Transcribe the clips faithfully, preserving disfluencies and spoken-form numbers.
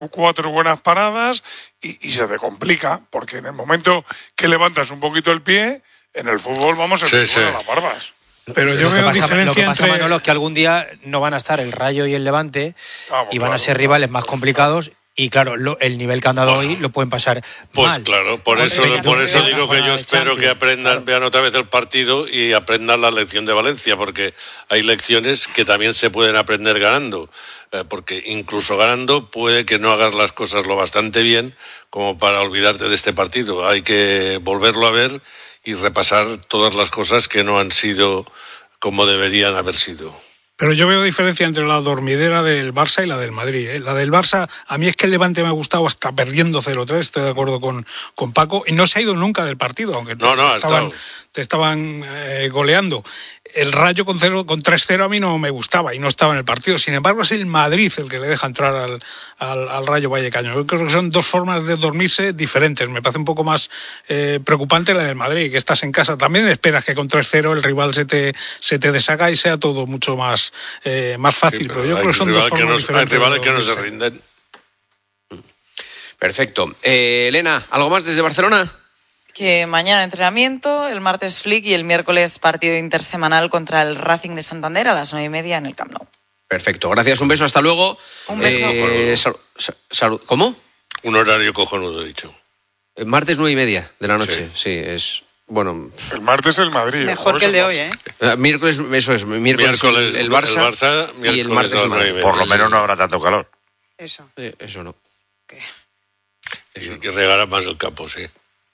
cuatro buenas paradas y, y se te complica, porque en el momento que levantas un poquito el pie, en el fútbol vamos a sí, sí. a las barbas. Pero yo lo veo que pasa, diferencia lo que pasa, entre... Manolo, es que algún día no van a estar el Rayo y el Levante Vamos, y van claro, a ser claro, rivales más complicados. Y claro, lo, el nivel que han dado bueno, hoy lo pueden pasar pues mal. claro, por Pues eso, venga, por eso venga, digo que yo espero que aprendan, claro. vean otra vez el partido y aprendan la lección de Valencia, porque hay lecciones que también se pueden aprender ganando, eh, porque incluso ganando puede que no hagas las cosas lo bastante bien como para olvidarte de este partido. Hay que volverlo a ver y repasar todas las cosas que no han sido como deberían haber sido. Pero yo veo diferencia entre la dormidera del Barça y la del Madrid, ¿eh? La del Barça, a mí es que el Levante me ha gustado hasta perdiendo cero tres, estoy de acuerdo con, con Paco, y no se ha ido nunca del partido, aunque te, no, no, te estaban, te estaban eh, goleando. El Rayo con, cero, con tres cero a mí no me gustaba y no estaba en el partido. Sin embargo, es el Madrid el que le deja entrar al, al, al Rayo Vallecano. Yo creo que son dos formas de dormirse diferentes. Me parece un poco más eh, preocupante la del Madrid, que estás en casa. También esperas que con tres cero el rival se te, se te deshaga y sea todo mucho más, eh, más fácil. Sí, pero, pero yo creo que son dos formas no, diferentes. Hay rivales que no se rinden. Perfecto. Eh, Elena, ¿algo más desde Barcelona? Que mañana entrenamiento, el martes Flick y el miércoles partido intersemanal contra el Racing de Santander a las nueve y media en el Camp Nou. Perfecto, gracias, un beso, hasta luego. Un beso. Eh, sal, sal, sal, ¿Cómo? Un horario cojonudo, he dicho. El martes nueve y media de la noche, sí, sí es... Bueno, el martes el Madrid. Mejor que el de hoy, ¿eh? Uh, miércoles, eso es, miércoles, miércoles el, el, Barça, el Barça y el martes el Madrid. Por lo menos no habrá tanto calor. Eso. Sí, eso no. ¿Qué? Eso y regará más el campo, sí.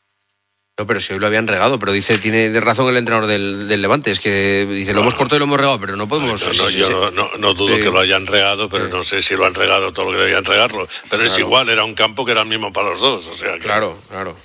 No, pero si hoy lo habían regado, pero dice, tiene de razón el entrenador del, del Levante, es que dice, lo hemos cortado y lo hemos regado, pero no podemos... No, no, yo no, no dudo sí. que lo hayan regado, pero sí. no sé si lo han regado todo lo que debían regarlo. Pero claro. es igual, era un campo que era el mismo para los dos, o sea que... Claro, claro.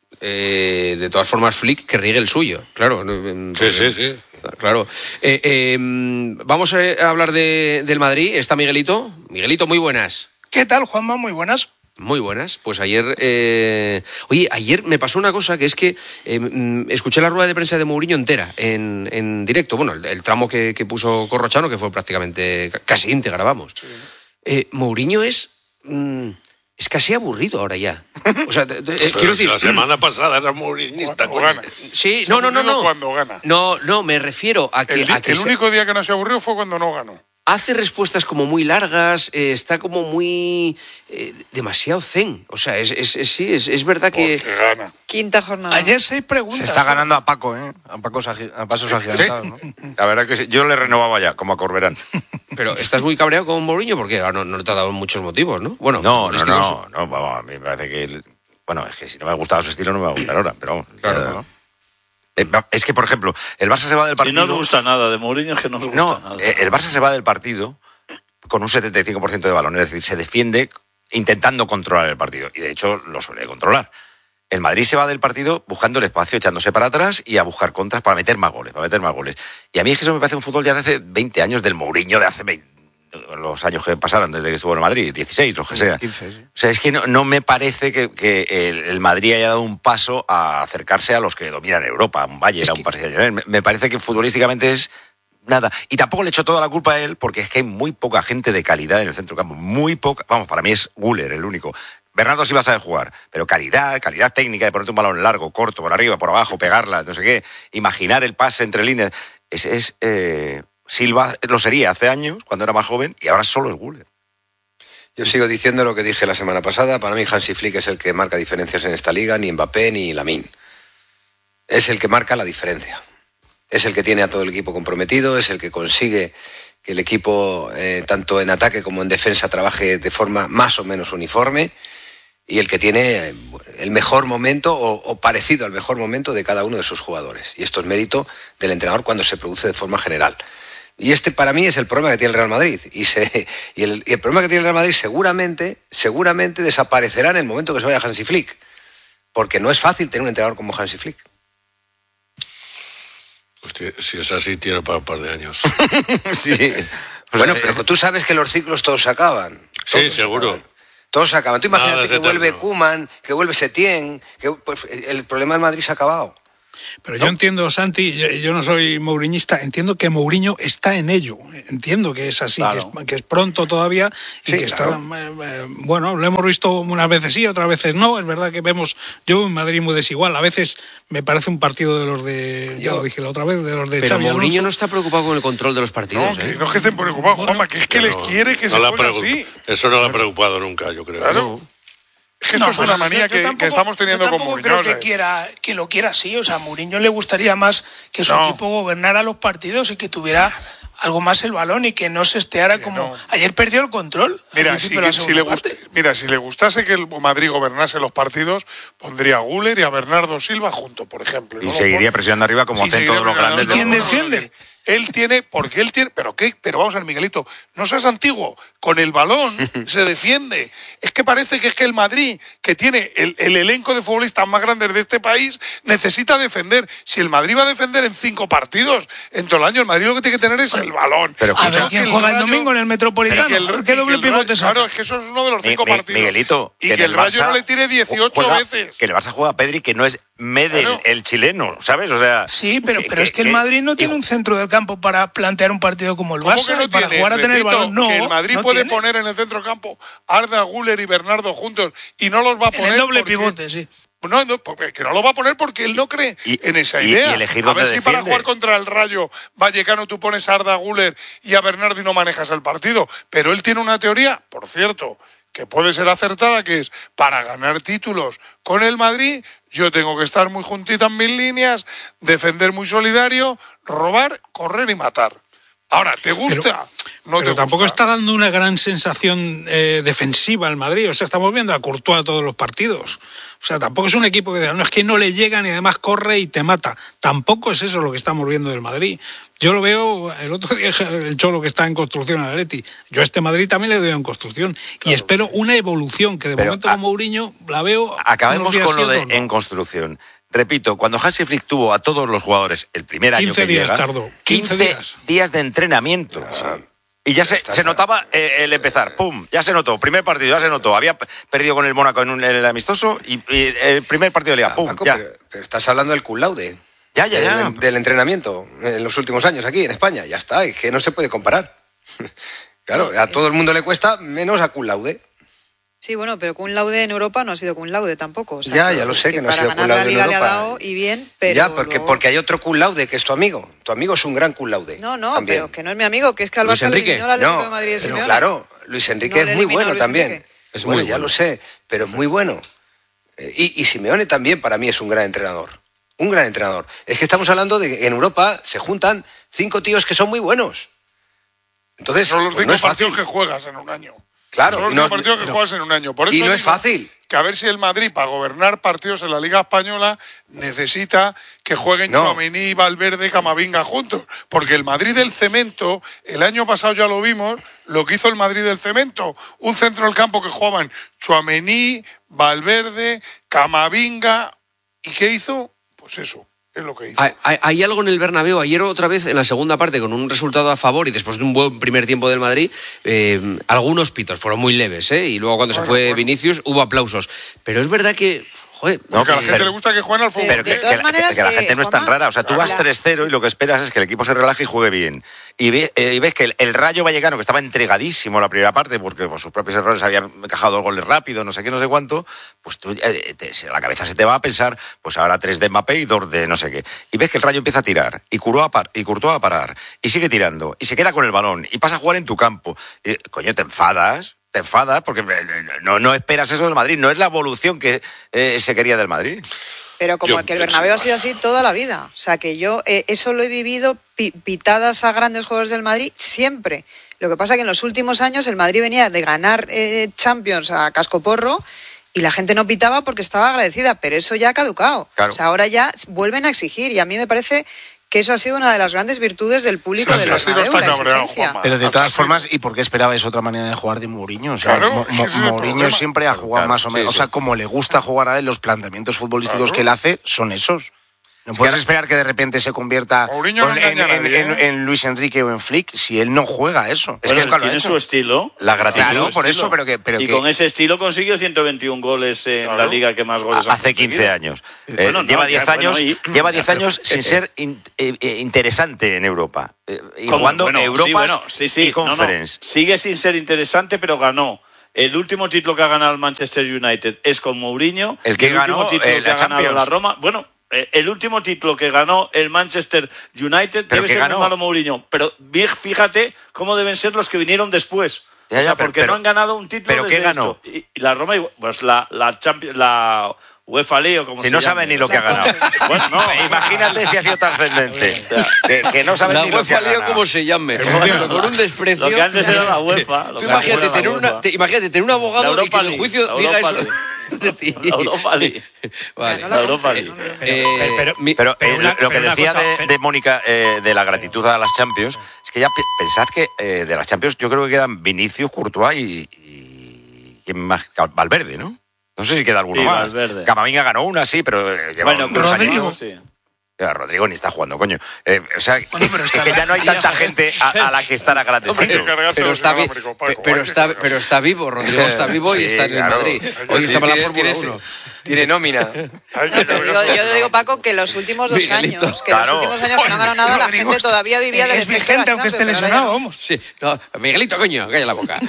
Eh, de todas formas, Flick, que riegue el suyo, claro. Sí, sí, sí. Claro. Eh, eh, vamos a hablar de, del Madrid, está Miguelito. Miguelito, muy buenas. ¿Qué tal, Juanma? Muy buenas. Muy buenas, pues ayer, eh... oye, ayer me pasó una cosa que es que eh, escuché la rueda de prensa de Mourinho entera, en, en directo, bueno, el, el tramo que, que puso Corrochano, que fue prácticamente casi íntegra, vamos. Sí. Eh, Mourinho es, mm, es casi aburrido ahora ya. O sea, eh, quiero decir... La semana pasada era mourinista. Cuando gana. Sí, no, no, no, no. Cuando gana. No, no, me refiero a que... El, a que el se... único día que no se aburrió fue cuando no ganó. Hace respuestas como muy largas, eh, está como muy... Eh, demasiado zen. O sea, es, es, es, sí, es, es verdad que... Porque gana. Quinta jornada. Ayer seis preguntas. Se está ganando a Paco, ¿eh? A, Paco, a pasos agigantados, ¿no? La verdad que sí. Yo le renovaba ya, como a Corberán. Pero estás muy cabreado con Mourinho porque no, no te ha dado muchos motivos, ¿no? Bueno, no, no, no, no, vamos, a mí me parece que... El, bueno, es que si no me ha gustado su estilo, no me va a gustar ahora, pero vamos. Claro, ya, ¿no? Es que, por ejemplo, el Barça se va del partido... Si no te gusta nada de Mourinho, es que no te gusta no, nada. El Barça se va del partido con un setenta y cinco por ciento de balón, es decir, se defiende intentando controlar el partido, y de hecho lo suele controlar. El Madrid se va del partido buscando el espacio, echándose para atrás y a buscar contras para meter más goles, para meter más goles. Y a mí es que eso me parece un fútbol ya de hace veinte años, del Mourinho de hace veinte, los años que pasaron desde que estuvo en Madrid, dieciséis, lo que sea. quince, sí. O sea, es que no, no me parece que, que el, el Madrid haya dado un paso a acercarse a los que dominan Europa, a un Bayern, es a un Paris Saint-Germain. Me, me parece que futbolísticamente es nada. Y tampoco le echo toda la culpa a él, porque es que hay muy poca gente de calidad en el centro campo. Muy poca. Vamos, para mí es Güler el único. Bernardo sí va a saber jugar, pero calidad, calidad técnica de ponerte un balón largo, corto, por arriba, por abajo, pegarla, no sé qué, imaginar el pase entre líneas. Ese es... Eh, Silva lo sería hace años, cuando era más joven, y ahora solo es Güler. Yo sigo diciendo lo que dije la semana pasada. Para mí Hansi Flick es el que marca diferencias en esta liga, ni Mbappé ni Lamine. Es el que marca la diferencia. Es el que tiene a todo el equipo comprometido, es el que consigue que el equipo, eh, tanto en ataque como en defensa, trabaje de forma más o menos uniforme, y el que tiene el mejor momento o, o parecido al mejor momento de cada uno de sus jugadores. Y esto es mérito del entrenador cuando se produce de forma general. Y este para mí es el problema que tiene el Real Madrid. Y, se, y, el, y el problema que tiene el Real Madrid seguramente, seguramente desaparecerá en el momento que se vaya Hansi Flick. Porque no es fácil tener un entrenador como Hansi Flick. Hostia, si es así, tiene para un par de años. Sí. Bueno, pero tú sabes que los ciclos todos se acaban. Todos sí, seguro. Acaban. Todos se acaban. Tú imagínate que eterno. vuelve Koeman, que vuelve Setién. Que, pues, el problema del Madrid se ha acabado. Pero yo entiendo, Santi, yo, yo no soy mouriñista, entiendo que Mourinho está en ello. Entiendo que es así, claro. que, es, que es pronto todavía y sí, que claro. está... Eh, bueno, lo hemos visto unas veces sí, otras veces no. Es verdad que vemos, yo en Madrid muy desigual. A veces me parece un partido de los de... Ya yo, lo dije la otra vez, de los de pero Xavi Mourinho Alonso. no está preocupado con el control de los partidos. No, ¿eh? que, no es que estén preocupados, bueno, Juanma, que es que les quiere que no se juegue así. Eso no le ha preocupado nunca, yo creo. Claro. No. Es que esto no, es una manía yo, yo que, tampoco, que estamos teniendo yo con Mourinho. Mourinho. Creo que, quiera, que lo quiera así. O sea, a Mourinho le gustaría más que su no. equipo gobernara los partidos y que tuviera algo más el balón y que no se esteara como... No. Ayer perdió el control. Mira si, que, si le gusta, mira, si le gustase que el Madrid gobernase los partidos, pondría a Güler y a Bernardo Silva junto, por ejemplo. Y ¿no? seguiría presionando arriba como hacen todos los grandes. ¿Y quién defiende? Él tiene, porque él tiene, pero qué, pero vamos a ver, Miguelito, no seas antiguo, con el balón se defiende. Es que parece que es que el Madrid, que tiene el, el elenco de futbolistas más grandes de este país, necesita defender. Si el Madrid va a defender en cinco partidos en todo el año, el Madrid lo que tiene que tener es el balón. Pero a ver, ¿quién juega el domingo en el Metropolitano? El, ¿Qué doble pivote es? Claro, es que eso es uno de los cinco Mi, partidos. Miguelito, y que, que el Rayo Barça no le tire dieciocho juega, veces. Que el Barça juega a Pedri, que no es Medel, claro. el chileno, ¿sabes? O sea, sí, pero, que, pero es que, que el Madrid no tiene un centro del campo para plantear un partido como el Barça, no para tiene? jugar a tener Repito, el balón. No, que el Madrid no puede tiene. poner en el centro campo Arda, Güler y Bernardo juntos y no los va a poner. En el doble porque... pivote, sí. No, no, que no lo va a poner porque él no cree y, en esa y, idea. Y elegir a ver si defiende. para jugar contra el Rayo Vallecano tú pones a Arda, Güler y a Bernardo y no manejas el partido. Pero él tiene una teoría, por cierto, que puede ser acertada, que es para ganar títulos con el Madrid, yo tengo que estar muy juntita en mis líneas, defender muy solidario, robar, correr y matar. Ahora, ¿te gusta? Pero, no pero te tampoco gusta. está dando una gran sensación eh, defensiva el Madrid. O sea, estamos viendo a Courtois todos los partidos. O sea, tampoco es un equipo que no es que no le llegan y además corre y te mata. Tampoco es eso lo que estamos viendo del Madrid. Yo lo veo, el otro día el Cholo que está en construcción al Atleti. Yo a este Madrid también le doy en construcción. Claro, y espero una evolución que de pero momento a, con Mourinho la veo. Acabemos con lo de no. en construcción. Repito, cuando Hansi Flick tuvo a todos los jugadores el primer año que días llega, tardó. quince días. días de entrenamiento. Sí. Y ya se, se notaba eh, el empezar, pum, ya se notó, primer partido, ya se notó. Había perdido con el Mónaco en un, el amistoso y, y el primer partido de liga, pum, Paco, ya. Pero, pero estás hablando del cum laude. Ya, ya, ya. Del, del entrenamiento en los últimos años aquí en España, ya está, es que no se puede comparar. Claro, a todo el mundo le cuesta menos a cum laude. Sí, bueno, pero cum laude en Europa no ha sido cum laude tampoco. O sea, ya, que, ya lo sé que, que no ha sido cum laude en Europa. La Liga le ha dado y bien, pero ya, porque, luego... porque hay otro cum laude que es tu amigo. Tu amigo es un gran cum laude. No, no, también. pero que no es mi amigo, que es que al Barça le eliminó la Atlético de Madrid de Simeone. Claro, Luis Enrique no es muy bueno Luis también. Enrique. Es bueno, muy bueno, ya lo sé, pero es muy bueno. Y, y Simeone también para mí es un gran entrenador. Un gran entrenador. Es que estamos hablando de que en Europa se juntan cinco tíos que son muy buenos. Entonces, son los pues cinco no es partidos fácil. que juegas en un año. Claro, son los no, cinco partidos que no, juegas en un año. Por eso y no digo es fácil. Que a ver si el Madrid, para gobernar partidos en la Liga Española, necesita que jueguen no. Tchouaméni, Valverde, Camavinga juntos. Porque el Madrid del cemento, el año pasado ya lo vimos, lo que hizo el Madrid del cemento. Un centro del campo que jugaban Tchouaméni, Valverde, Camavinga. ¿Y qué hizo? Pues eso. Es lo que hizo. Hay, hay, hay algo en el Bernabéu, ayer otra vez en la segunda parte con un resultado a favor y después de un buen primer tiempo del Madrid, eh, algunos pitos fueron muy leves, ¿eh? Y luego cuando bueno, se fue bueno. Vinicius hubo aplausos. Pero es verdad que... Joder, no, que a la gente pero, le gusta que jueguen al fútbol. Pero que, que, que, que, que la gente no es tan rara. O sea, tú vas tres cero y lo que esperas es que el equipo se relaje y juegue bien. Y, ve, eh, y ves que el, el Rayo Vallecano, que estaba entregadísimo la primera parte, porque por sus propios errores habían encajado dos goles rápido, no sé qué, no sé cuánto, pues tú, eh, te, la cabeza se te va a pensar, pues ahora tres de Mbappé y dos de no sé qué. Y ves que el Rayo empieza a tirar, y Courtois a, par, y Courtois a parar, y sigue tirando, y se queda con el balón, y pasa a jugar en tu campo. Y, coño, te enfadas. Te enfadas porque no, no esperas eso del Madrid, no es la evolución que eh, se quería del Madrid. Pero como yo, que el Bernabéu ha sido así toda la vida, o sea que yo eh, eso lo he vivido pi- pitadas a grandes jugadores del Madrid siempre. Lo que pasa que en los últimos años el Madrid venía de ganar eh, Champions a cascoporro y la gente no pitaba porque estaba agradecida, pero eso ya ha caducado. Claro. O sea, ahora ya vuelven a exigir y a mí me parece que eso ha sido una de las grandes virtudes del público sí, del Bernabéu, la exigencia. Pero de todas formas, ¿y por qué esperabais otra manera de jugar de Mourinho? O sea, claro, Mo- Mo- Mourinho siempre ha jugado claro, más o menos, sí, sí. o sea, como le gusta jugar a él, los planteamientos futbolísticos claro. que él hace son esos. No puedes esperar que de repente se convierta Mourinho no con- en, engaña a en- nadie, en- ¿eh? en Luis Enrique o en Flick si él no juega eso. Es Bueno, que nunca lo ha tiene hecho. su estilo. La gratitud. Claro, por eso, pero que... Pero y que con ese estilo consiguió ciento veintiún goles en Claro. la liga que más goles ha Hace quince conseguido. años. Eh, Bueno, no, lleva ya, diez bueno, años, y- lleva diez años sin ser in- eh, eh, interesante en Europa. Eh, y ¿Cómo? jugando Bueno, Europas sí, bueno, sí, sí, y no, no. Conference. Sigue sin ser interesante, pero ganó. El último título que ha ganado el Manchester United es con Mourinho. El que último ganó, título eh, que la ha ganado Champions. la Roma. Bueno, eh, el último título que ganó el Manchester United ¿Pero debe qué ser ganó? muy malo Mourinho. Pero vi- fíjate cómo deben ser los que vinieron después. Ya, o ya, sea, pero- porque pero- no han ganado un título. ¿pero qué desde ganó? esto. Y, y la Roma, igual, pues la, la, Champions, la UEFA League o como Si se no llame. sabe ni lo que ha ganado. Bueno, no. Imagínate si ha sido trascendente. Que, que no sabe La ni lo que ha UEFA Liga ganado. como se llame, pero con un desprecio. Lo que antes era la UEFA. lo Tú que imagínate antes era tener, la una, UEFA. te- imagínate tener un La abogado y que Europa en el League, juicio la diga Europa eso de ti. La Europa League. Vale. La Europa League. Eh, pero- mi- Pero, Pero eh, una- lo que pero una decía cosa, de, pero- de Mónica eh, de la gratitud a las Champions, es que ya pe- pensad que eh, de las Champions yo creo que quedan Vinicius, Courtois y, y ¿quién más? Valverde, ¿no? No sé si queda alguno Sí, más. Valverde. Camavinga ganó una, sí, pero eh, lleva Bueno, unos Rodrigo. años. Sí. Ya, Rodrigo ni está jugando, coño. Eh, o sea, Bueno, pero es está que ya no hay la- tanta gente a, a la que estar agradecido. Hay que cargárselo pero está, vi- inalámbrico, Paco, pe- pero, hay que está, cargárselo. pero está vivo, Rodrigo está vivo y Sí, está en el claro. Madrid. Hoy estaba en la Tiene- Fórmula tiene- uno. Tiene nómina. Hay que Yo, cargárselo yo te digo, Paco, que los últimos dos Miguelito. años, que Claro. los últimos años que no han ganado nada, la Rodrigo gente todavía vivía de es defensor a vigente aunque esté Champions, pero ahora lesionado, ya no. vamos. Sí, no, Miguelito, coño, calla la boca.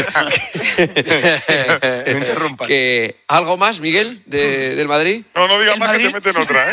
No interrumpas. Que, ¿algo más, Miguel, de- del Madrid? No, no digas El más que te Madrid- meten otra,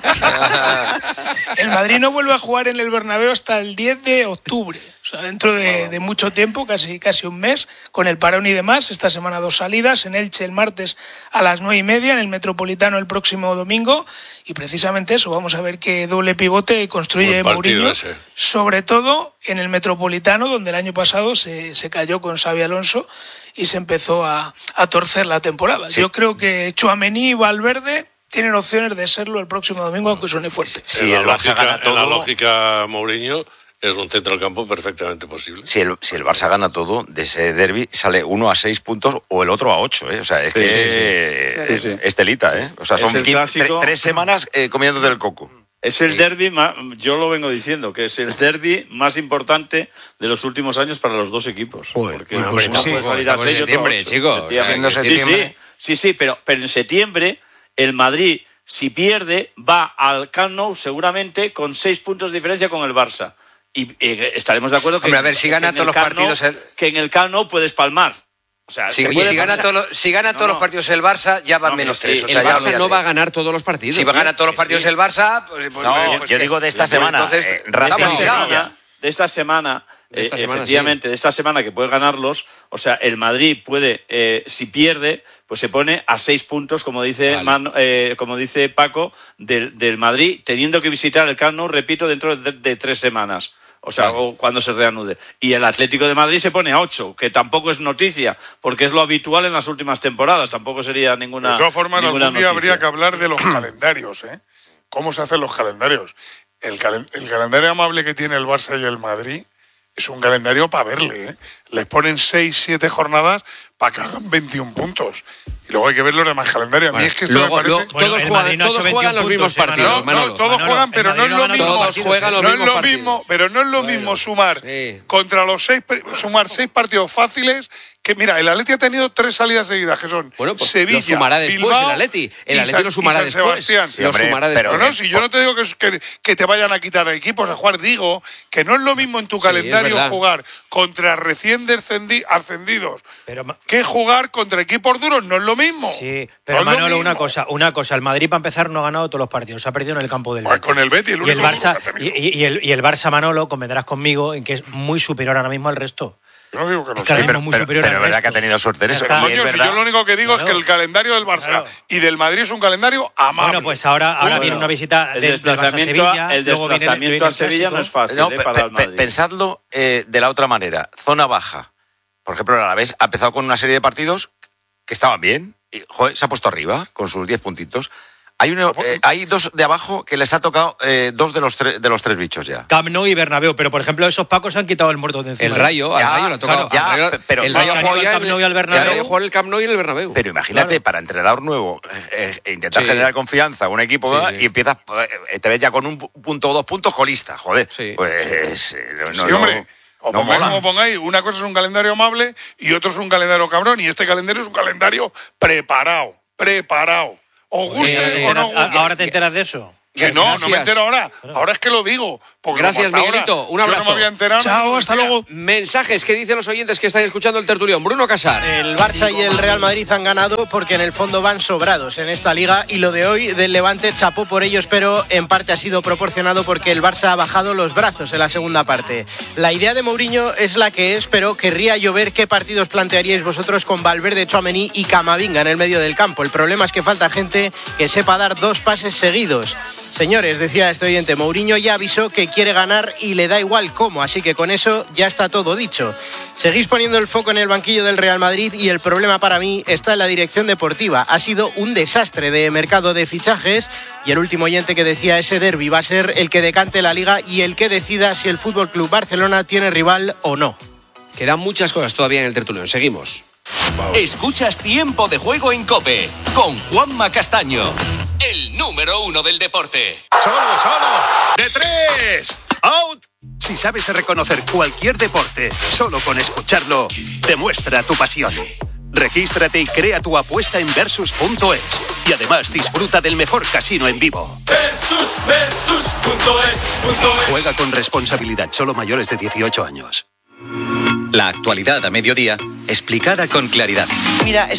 ¿eh? El Madrid no vuelve a jugar en el Bernabéu hasta el diez de octubre. O sea, dentro de, de mucho tiempo, casi, casi un mes, con el parón y demás. Esta semana dos salidas, en Elche el martes a las nueve y media, en el Metropolitano el próximo domingo. Y precisamente eso, vamos a ver qué doble pivote construye Buen partido Mourinho. ese. Sobre todo en el Metropolitano, donde el año pasado se, se cayó con Xabi Alonso y se empezó a, a torcer la temporada. Sí. Yo creo que Tchouaméni y Valverde tienen opciones de serlo el próximo domingo, aunque suene fuerte. Si en, la el Barça lógica, gana en la todo, lógica Mourinho es un centro del campo perfectamente posible. si el, si el Barça gana todo, de ese derbi sale uno a seis puntos o el otro a ocho, ¿eh? O sea, es Sí, que sí, sí. eh, Sí, sí. es telita, ¿eh? O sea, Es son el quince- clásico. tre- tres semanas eh, comiéndote el coco. Es el derbi, ma- yo lo vengo diciendo, que es el derbi más importante de los últimos años para los dos equipos. Joder, Porque bueno, uno pues sí, puede salir a estamos en seis y otro a septiembre, ocho. chico. Efectivamente. Siendo Sí, septiembre. Sí, sí, sí, pero, pero en septiembre el Madrid, si pierde, va al Camp Nou seguramente con seis puntos de diferencia con el Barça. Y eh, estaremos de acuerdo que, Hombre, a ver, si que gana en todos el los Camp Nou- partidos el- que en el Camp Nou puedes palmar. O sea, Si, se oye, puede si gana, pasar- todos los, si gana No, todos no. los partidos el Barça, ya van No, menos pero tres. sí, O El sea, ya Barça olvídate. no va a ganar todos los partidos. Si va a ¿no? ganar todos los partidos el Barça, pues, pues- No, pues- yo digo de esta pues semana. entonces, eh, de Racing de estamos y esta ligados. Sevilla. semana, de esta semana, De esta eh, semana, efectivamente, de esta semana que puede ganarlos, o sea, el Madrid puede, eh, si pierde, pues se pone a seis puntos, como dice Vale. Manu- eh, como dice Paco, del, del Madrid, teniendo que visitar el Camp Nou, repito, dentro de, de tres semanas. O sea, Vale. o cuando se reanude. Y el Atlético de Madrid se pone a ocho, que tampoco es noticia, porque es lo habitual en las últimas temporadas. Tampoco sería ninguna. De todas formas, ninguna algún día noticia. habría que hablar de los calendarios, ¿eh? ¿Cómo se hacen los calendarios? El, calen- el calendario amable que tiene el Barça y el Madrid es un calendario para verle, ¿eh? Les ponen seis, siete jornadas para que hagan veintiún puntos. Y luego hay que ver los demás calendarios. A mí Bueno, es que esto luego- me parece... luego- todos el juegan, Madrid no ha hecho todos juegan los veintiún mismos puntos, ¿eh, partidos, No, no, Manolo. todos Manolo, juegan, el pero no Madrid es no lo gana mismo. todos los Todos juegan los no es mismos lo partidos. mismo, pero no es lo Bueno, mismo sumar sí. contra los seis, sumar seis partidos fáciles. Que mira, el Atleti ha tenido tres salidas seguidas, que son Bueno, pues Sevilla, lo sumará después Bilbao el Atleti. El y Atleti San- lo sumará y San después. Sebastián. Sí, lo hombre, sumará pero después. No, no, si yo no te digo que, que, que te vayan a quitar equipos a jugar, digo que no es lo mismo en tu Sí, es calendario verdad. jugar contra recién descendi- ascendidos Pero, ma- que jugar contra equipos duros, no es lo mismo. sí, No pero es lo Manolo, una mismo. cosa, una cosa, el Madrid para empezar no ha ganado todos los partidos, se ha perdido en el campo del Pues Betis. con el Betis, el y el único Barça, que ha y, tenido. y- y el, y el Barça, Manolo, convendrás conmigo en que es muy superior ahora mismo al resto. Yo no digo que no Es que ahora sea. mismo muy pero, superior pero al es verdad resto. que ha tenido suerte en Ya eso. está. Y Coño, es si verdad, yo lo único que digo es que Claro. el calendario del Barça Claro. y del Madrid es un calendario amable. Bueno, pues ahora, ahora Bueno, viene una visita el del, del Barça a desplazamiento a- Sevilla, el luego viene, desplazamiento viene a el Sevilla no clásico. es fácil, No, eh, pe- para el pe- Madrid. pensadlo eh, de la otra manera. Zona baja. Por ejemplo, el Alavés ha empezado con una serie de partidos que estaban bien. Y, joder, se ha puesto arriba con sus diez puntitos. Hay, uno, eh, hay dos de abajo que les ha tocado eh, dos de los, tre- de los tres bichos ya. Camp Nou y Bernabéu, pero por ejemplo esos pacos han quitado el muerto de encima. El Rayo, al Ya, Rayo le ha tocado. claro, al ya, Rayo- pero- el Rayo pero ha jugado han ido ya al en Camp Nou y al el Bernabéu. el Rayo jugó en el Camp Nou y en el Bernabéu. Pero imagínate, Claro. para entrenador nuevo, eh, eh, intentar Sí. generar confianza a un equipo, Sí, ¿verdad? sí. Y empiezas, eh, te ves ya con un pu- punto o dos puntos colista, joder. Sí. Pues eh, no, Sí, no- hombre. O no pongáis mola. como pongáis, una cosa es un calendario amable y otro es un calendario cabrón. Y este calendario es un calendario preparado, preparado. Os guste Eh, o no ¿A- guste. ¿Ahora te enteras de eso? Que no, no me Gracias. entero ahora. Ahora es que lo digo. Porque Gracias, como hasta Miguelito. ahora Un Yo abrazo. no me había enterado. Chao, no lo hasta decía. luego. Mensajes que dicen los oyentes que están escuchando el tertulión. Bruno Casar. El Barça y el Real Madrid han ganado porque en el fondo van sobrados en esta liga y lo de hoy del Levante chapó por ellos, pero en parte ha sido proporcionado porque el Barça ha bajado los brazos en la segunda parte. La idea de Mourinho es la que es, pero querría yo ver qué partidos plantearíais vosotros con Valverde, Tchouaméni y Camavinga en el medio del campo. El problema es que falta gente que sepa dar dos pases seguidos. Señores, decía este oyente, Mourinho ya avisó que quiere ganar y le da igual cómo, así que con eso ya está todo dicho. Seguís poniendo el foco en el banquillo del Real Madrid y el problema para mí está en la dirección deportiva. Ha sido un desastre de mercado de fichajes y el último oyente que decía ese derbi va a ser el que decante la liga y el que decida si el F C Barcelona tiene rival o no. Quedan muchas cosas todavía en el tertulión. Seguimos. Escuchas Tiempo de Juego en COPE con Juanma Castaño, el número uno del deporte. Solo, solo. De tres. Out. Si sabes reconocer cualquier deporte solo con escucharlo, demuestra tu pasión. Regístrate y crea tu apuesta en versus punto es. Y además disfruta del mejor casino en vivo. Versus, versus punto es, punto es. Juega con responsabilidad, solo mayores de dieciocho años. La actualidad a mediodía, explicada con claridad. Mira,